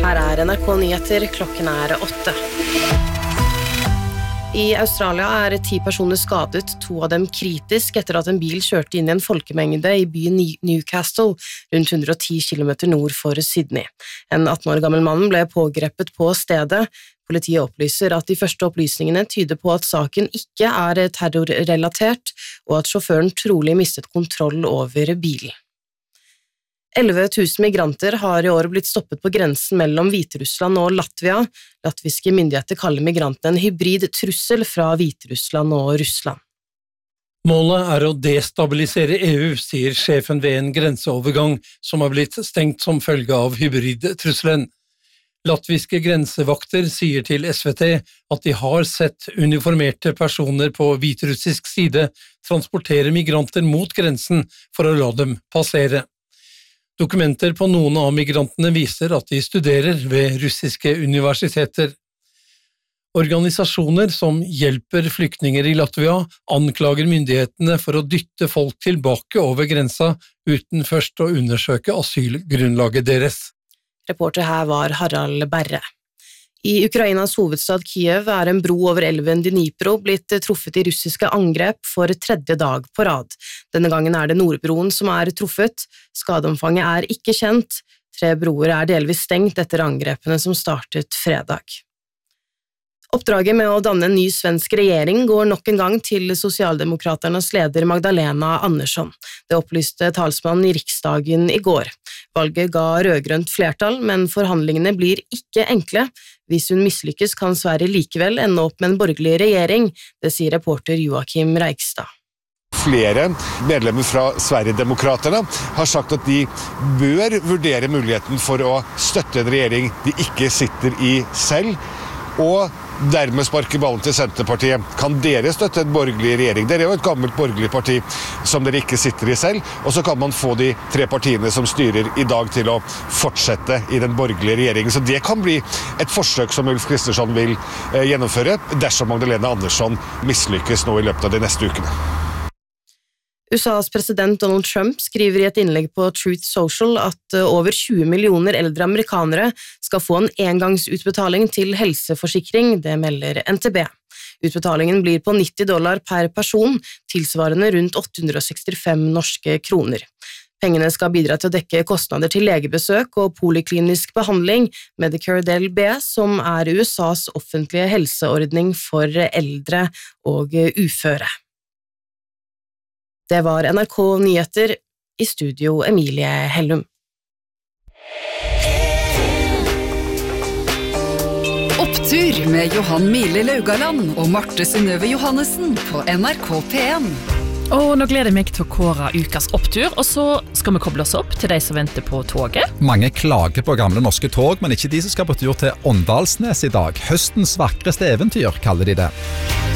Her NRK Nyheter, klokken 8. I Australia 10 personer skadet, 2 av dem kritisk etter at en bil kjørte inn i en folkemengde i byen Newcastle, rundt 110 kilometer nord for Sydney. En 18 år gammel mann ble pågrepet på stedet. Politiet opplyser at de første opplysningene tyder på at saken ikke terrorrelatert, og at sjåføren trolig mistet kontroll over bilen. 11 000 migranter har i år blitt stoppet på grensen mellom Hviterussland og Latvia. Latviske myndigheter kaller migrantene en hybrid trussel fra Hviterussland og Russland. Målet å destabilisere EU, sier sjefen ved en grenseovergang som har blitt stengt som følge av hybridtrusselen. Latviske grensevakter sier til SVT at de har sett uniformerte personer på hviterussisk side transportere migranter mot grensen for å la dem passere. Dokumenter på noen av migrantene viser at de studerer ved russiske universiteter. Organisasjoner som hjelper flyktninger i Latvia anklager myndighetene for å dytte folk tilbake over grensa uten først å undersøke asylgrunnlaget deres. Reporter her var Harald Berre. I Ukrainas hovedstad Kiev en bro over elven Dnipro blitt truffet i russiske angrep for 3. dag på rad. Denne gangen det Nordbroen som truffet. Skadeomfanget ikke kjent. 3 broer delvis stengt etter angrepene som startet fredag. Oppdraget med å danne en ny svensk regjering går nok en gang til Sosialdemokraternas leder Magdalena Andersson. Det opplyste talsmannen i Riksdagen i går. Valget ga rødgrønt flertall, men forhandlingene blir ikke enkle. Hvis hun mislykkes kan Sverige likevel ende opp med en borgerlig regjering, det sier reporter Joakim Reikstad. Flere medlemmer fra Sverigedemokraterna har sagt at de bør vurdere muligheten for å støtte en regjering de ikke sitter i selv, og dermed sparke ballen til Senterpartiet. Kan dere støtte en borgerlig regjering? Dere jo et gammelt borgerlig parti som dere ikke sitter i selv, og så kan man få de 3 partiene som styrer i dag til å fortsette i den borgerlige regjeringen. Så det kan bli et forsøk som Ulf Kristersson vil gjennomføre dersom Magdalena Andersson mislykkes nå i løpet av de neste ukene. USAs president Donald Trump skriver i et innlegg på Truth Social at over 20 millioner eldre amerikanere skal få en engangsutbetaling til helseforsikring, det melder NTB. Utbetalingen blir på $90 per person, tilsvarende rundt 865 norske kroner. Pengene skal bidra til å dekke kostnader til legebesøk og poliklinisk behandling, Medicare Del B, som USAs offentlige helseordning for eldre og uføre. Det var NRK Nyheter, i studio Emilie Hellum. Opptur med Johan Mile Laugaland og Marte Synnøve Johannessen på NRK P1. Og nå gleder jeg meg til å kåre ukas opptur, og så skal vi koble oss opp til de som venter på toget. Mange klager på gamle norske tog, men ikke de som skal på tur til Åndalsnes i dag. Høstens vakreste eventyr, kaller de det.